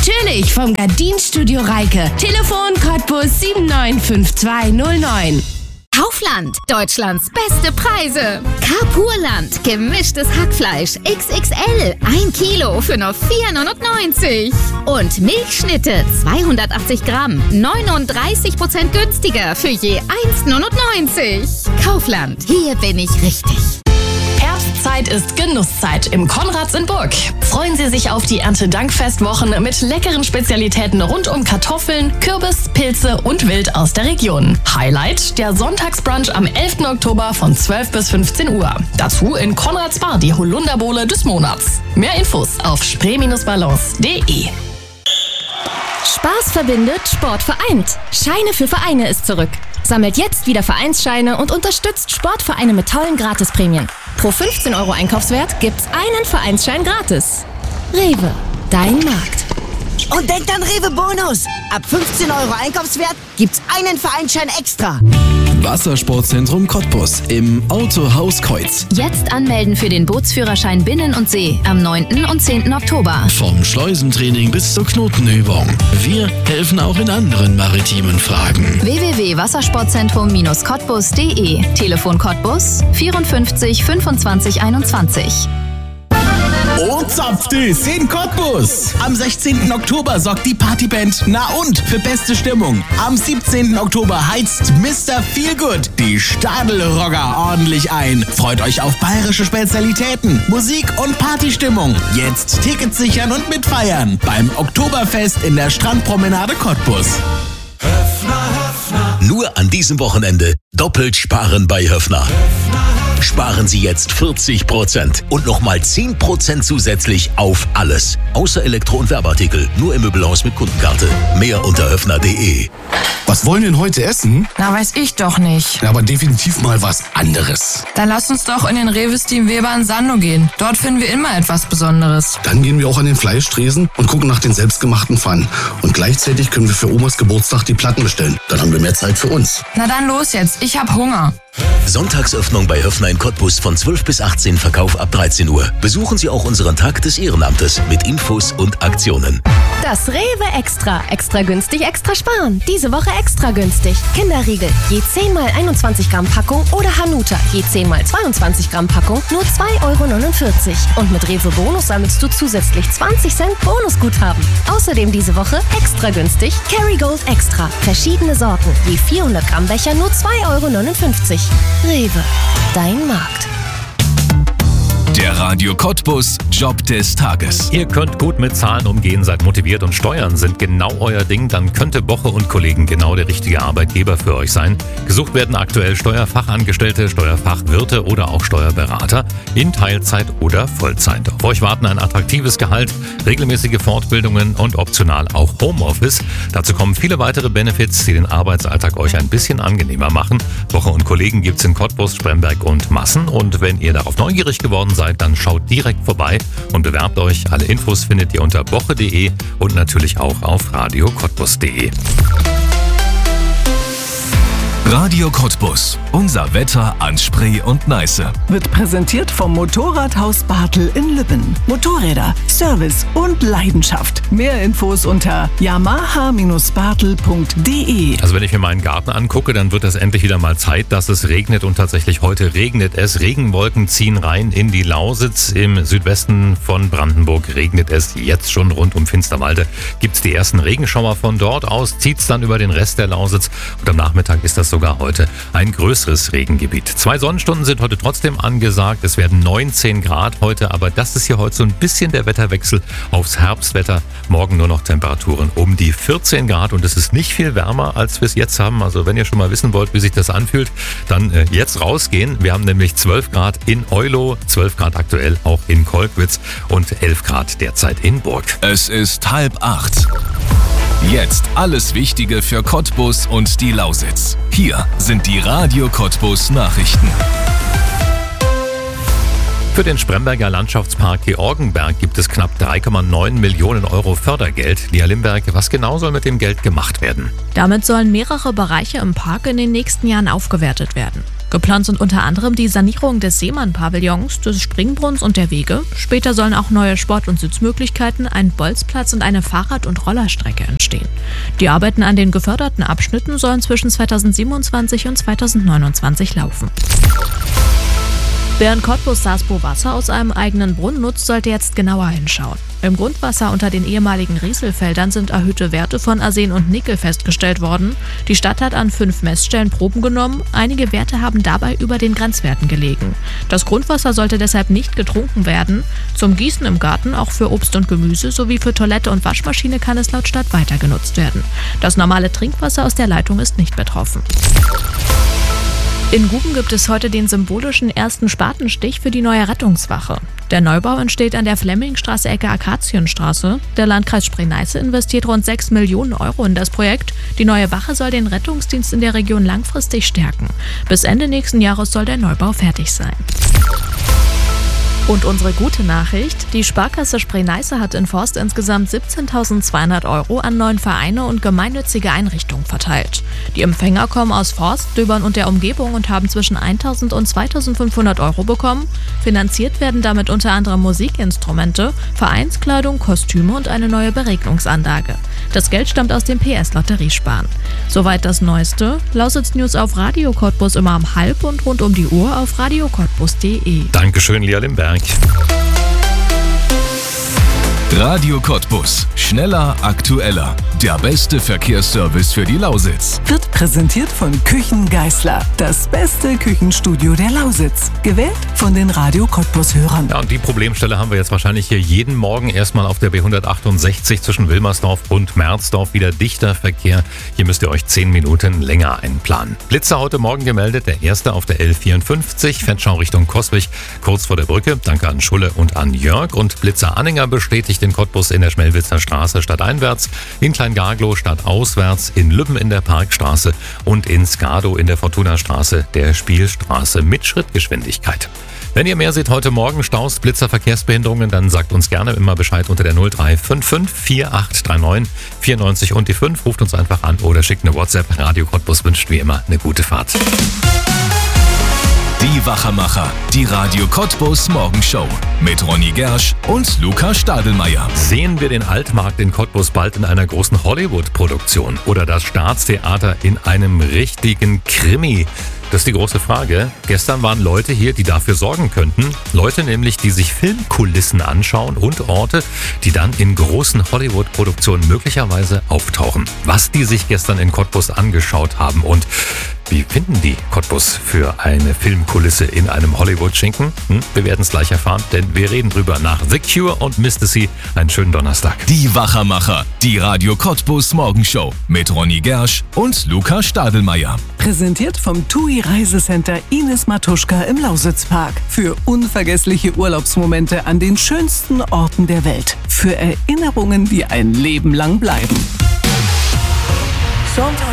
Natürlich vom Gardinstudio Reike. Telefon Cottbus 795209. Kaufland, Deutschlands beste Preise. Carpurland, gemischtes Hackfleisch XXL, 1 Kilo für nur 4,99 €. Und Milchschnitte, 280 Gramm, 39% günstiger für je 1,99 €. Kaufland, hier bin ich richtig. Herbstzeit ist Genusszeit im Konrads in Burg. Freuen Sie sich auf die Erntedankfestwochen mit leckeren Spezialitäten rund um Kartoffeln, Kürbis, Pilze und Wild aus der Region. Highlight, der Sonntagsbrunch am 11. Oktober von 12 bis 15 Uhr. Dazu in Konrads Bar die Holunderbowle des Monats. Mehr Infos auf spree-balance.de. Spaß verbindet, Sport vereint. Scheine für Vereine ist zurück. Sammelt jetzt wieder Vereinsscheine und unterstützt Sportvereine mit tollen Gratisprämien. Pro 15 € Einkaufswert gibt's einen Vereinsschein gratis. Rewe, dein Markt. Und denkt an Rewe Bonus. Ab 15 € Einkaufswert gibt's einen Vereinsschein extra. Wassersportzentrum Cottbus im Autohaus Keutz. Jetzt anmelden für den Bootsführerschein Binnen und See am 9. und 10. Oktober. Vom Schleusentraining bis zur Knotenübung. Wir helfen auch in anderen maritimen Fragen. www.wassersportzentrum-cottbus.de. Telefon Cottbus 54 25 21. Und zapft es in Cottbus. Am 16. Oktober sorgt die Partyband Na und für beste Stimmung. Am 17. Oktober heizt Mr. Feelgood die Stadelrocker ordentlich ein. Freut euch auf bayerische Spezialitäten, Musik und Partystimmung. Jetzt Tickets sichern und mitfeiern beim Oktoberfest in der Strandpromenade Cottbus. Nur an diesem Wochenende doppelt sparen bei Höffner. Sparen Sie jetzt 40% und nochmal 10% zusätzlich auf alles. Außer Elektro- und Werbeartikel. Nur im Möbelhaus mit Kundenkarte. Mehr unter höffner.de. Was wollen wir denn heute essen? Na, weiß ich doch nicht. Ja, aber definitiv mal was anderes. Dann lass uns doch in den Rewe Team Weber in Sando gehen. Dort finden wir immer etwas Besonderes. Dann gehen wir auch an den Fleischtresen und gucken nach den selbstgemachten Pfannen. Und gleichzeitig können wir für Omas Geburtstag die Platten bestellen. Dann haben wir mehr Zeit für uns. Na dann los jetzt. Ich hab Hunger. Sonntagsöffnung bei Höffner in Cottbus von 12 bis 18, Verkauf ab 13 Uhr. Besuchen Sie auch unseren Tag des Ehrenamtes mit Infos und Aktionen. Das Rewe Extra. Extra günstig, extra sparen. Diese Woche extra günstig. Kinderriegel, je 10 x 21 Gramm Packung oder Hanuta, je 10 x 22 Gramm Packung, nur 2,49 €. Und mit Rewe Bonus sammelst du zusätzlich 20 Cent Bonusguthaben. Außerdem diese Woche extra günstig Kerrygold Extra. Verschiedene Sorten, je 400 Gramm Becher, nur 2,59 €. Rewe, dein Markt. Der Radio Cottbus Job des Tages. Ihr könnt gut mit Zahlen umgehen, seid motiviert und Steuern sind genau euer Ding, dann könnte Boche und Kollegen genau der richtige Arbeitgeber für euch sein. Gesucht werden aktuell Steuerfachangestellte, Steuerfachwirte oder auch Steuerberater in Teilzeit oder Vollzeit. Auf euch warten ein attraktives Gehalt, regelmäßige Fortbildungen und optional auch Homeoffice. Dazu kommen viele weitere Benefits, die den Arbeitsalltag euch ein bisschen angenehmer machen. Boche und Kollegen gibt's in Cottbus, Spremberg und Massen. Und wenn ihr darauf neugierig geworden seid, dann schaut direkt vorbei und bewerbt euch. Alle Infos findet ihr unter boche.de und natürlich auch auf radiocottbus.de. Radio Cottbus. Unser Wetter an Spree und Neiße. Wird präsentiert vom Motorradhaus Bartel in Lübben. Motorräder, Service und Leidenschaft. Mehr Infos unter yamaha-bartel.de. Also wenn ich mir meinen Garten angucke, dann wird es endlich wieder mal Zeit, dass es regnet. Und tatsächlich heute regnet es. Regenwolken ziehen rein in die Lausitz. Im Südwesten von Brandenburg regnet es jetzt schon. Rund um Finsterwalde gibt es die ersten Regenschauer. Von dort aus zieht es dann über den Rest der Lausitz. Und am Nachmittag ist das sogar heute ein größeres Regengebiet. 2 Sonnenstunden sind heute trotzdem angesagt. Es werden 19 Grad heute, aber das ist hier heute so ein bisschen der Wetterwechsel aufs Herbstwetter. Morgen nur noch Temperaturen um die 14 Grad und es ist nicht viel wärmer, als wir es jetzt haben. Also wenn ihr schon mal wissen wollt, wie sich das anfühlt, dann jetzt rausgehen. Wir haben nämlich 12 Grad in Eulow, 12 Grad aktuell auch in Kolkwitz und 11 Grad derzeit in Burg. Es ist 7:30. Jetzt alles Wichtige für Cottbus und die Lausitz. Hier sind die Radio Cottbus Nachrichten. Für den Spremberger Landschaftspark Georgenberg gibt es knapp 3,9 Millionen € Fördergeld. Lia Limberg, was genau soll mit dem Geld gemacht werden? Damit sollen mehrere Bereiche im Park in den nächsten Jahren aufgewertet werden. Geplant sind unter anderem die Sanierung des Seemann-Pavillons, des Springbrunns und der Wege. Später sollen auch neue Sport- und Sitzmöglichkeiten, ein Bolzplatz und eine Fahrrad- und Rollerstrecke entstehen. Die Arbeiten an den geförderten Abschnitten sollen zwischen 2027 und 2029 laufen. Wer in Cottbus Saspo Wasser aus einem eigenen Brunnen nutzt, sollte jetzt genauer hinschauen. Im Grundwasser unter den ehemaligen Rieselfeldern sind erhöhte Werte von Arsen und Nickel festgestellt worden. Die Stadt hat an 5 Messstellen Proben genommen. Einige Werte haben dabei über den Grenzwerten gelegen. Das Grundwasser sollte deshalb nicht getrunken werden. Zum Gießen im Garten, auch für Obst und Gemüse sowie für Toilette und Waschmaschine kann es laut Stadt weiter genutzt werden. Das normale Trinkwasser aus der Leitung ist nicht betroffen. In Guben gibt es heute den symbolischen ersten Spatenstich für die neue Rettungswache. Der Neubau entsteht an der Flemmingstraße Ecke Akazienstraße. Der Landkreis Spree-Neiße investiert rund 6 Millionen Euro in das Projekt. Die neue Wache soll den Rettungsdienst in der Region langfristig stärken. Bis Ende nächsten Jahres soll der Neubau fertig sein. Und unsere gute Nachricht: Die Sparkasse Spree-Neiße hat in Forst insgesamt 17.200 Euro an 9 Vereine und gemeinnützige Einrichtungen verteilt. Die Empfänger kommen aus Forst, Döbern und der Umgebung und haben zwischen 1.000 und 2.500 Euro bekommen. Finanziert werden damit unter anderem Musikinstrumente, Vereinskleidung, Kostüme und eine neue Beregnungsanlage. Das Geld stammt aus dem PS Lotteriesparen. Soweit das Neueste. Lausitz News auf Radio Cottbus immer um 12:30 und rund um die Uhr auf radiocottbus.de. Dankeschön, Lia Limberg. Radio Cottbus. Schneller, aktueller. Der beste Verkehrsservice für die Lausitz. Wird präsentiert von Küchen Geisler. Das beste Küchenstudio der Lausitz. Gewählt von den Radio Cottbus-Hörern. Ja, und die Problemstelle haben wir jetzt wahrscheinlich hier jeden Morgen. Erstmal auf der B168 zwischen Wilmersdorf und Merzdorf wieder dichter Verkehr. Hier müsst ihr euch 10 Minuten länger einplanen. Blitzer heute Morgen gemeldet. Der erste auf der L54, Fettschau Richtung Coswig, kurz vor der Brücke. Danke an Schulle und an Jörg. Und Blitzer Anhänger bestätigt den Cottbus in der Schmelwitzer Straße stadteinwärts, in Kleingarglow stadtauswärts, in Lübben in der Parkstraße und in Skado in der Fortuna-Straße, der Spielstraße mit Schrittgeschwindigkeit. Wenn ihr mehr seht heute Morgen, Staus, Blitzer, Verkehrsbehinderungen, dann sagt uns gerne immer Bescheid unter der 0355 4839 94 und die 5. Ruft uns einfach an oder schickt eine WhatsApp. Radio Cottbus wünscht wie immer eine gute Fahrt. Die Wachermacher, die Radio Cottbus Morgenshow mit Ronny Gersch und Luca Stadelmeier. Sehen wir den Altmarkt in Cottbus bald in einer großen Hollywood-Produktion oder das Staatstheater in einem richtigen Krimi? Das ist die große Frage. Gestern waren Leute hier, die dafür sorgen könnten. Leute nämlich, die sich Filmkulissen anschauen und Orte, die dann in großen Hollywood-Produktionen möglicherweise auftauchen. Was die sich gestern in Cottbus angeschaut haben und wie finden die Cottbus für eine Filmkulisse in einem Hollywood-Schinken? Wir werden es gleich erfahren, denn wir reden drüber nach The Cure und Mr. C. Einen schönen Donnerstag. Die Wachermacher, die Radio Cottbus Morgenshow mit Ronny Gersch und Luca Stadelmeier. Präsentiert vom TUI Reisecenter Ines Matuschka im Lausitzpark. Für unvergessliche Urlaubsmomente an den schönsten Orten der Welt. Für Erinnerungen, die ein Leben lang bleiben.